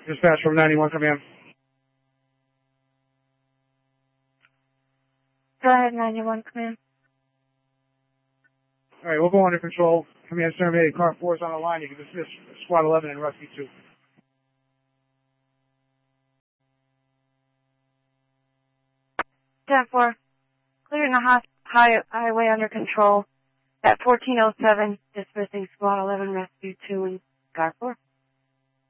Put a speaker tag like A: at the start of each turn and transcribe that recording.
A: Dispatch from 91, come in.
B: Go ahead, 91, come in.
A: All right, we'll go under control. Command Center 8, car 4 is on the line. You can dismiss Squad 11 and Rescue 2.
B: 10-4, clearing the highway under control at 1407, dismissing Squad 11, Rescue 2, and Guard 4.